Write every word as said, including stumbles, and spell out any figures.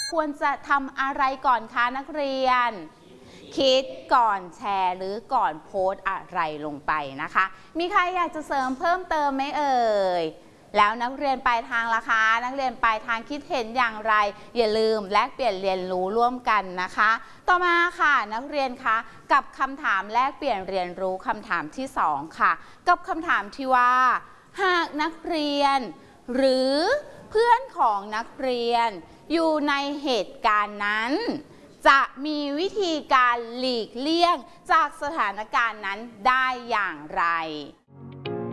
ควรจะทำอะไรก่อนคะนักเรียนคิดก่อนแชร์หรือก่อนโพสต์อะไรลงไปนะคะมีใครอยากจะเสริมเพิ่มเติมไหมเอ่ยแล้วนักเรียนปลายทางล่ะคะนักเรียนปลายทางคิดเห็นอย่างไรอย่าลืมแลกเปลี่ยนเรียนรู้ร่วมกันนะคะต่อมาค่ะนักเรียนคะกับคำถามแลกเปลี่ยนเรียนรู้คำถามที่สองค่ะกับคำถามที่ว่าหากนักเรียนหรือเพื่อนของนักเรียนอยู่ในเหตุการณ์นั้นจะมีวิธีการหลีกเลี่ยงจากสถานการณ์นั้นได้อย่างไร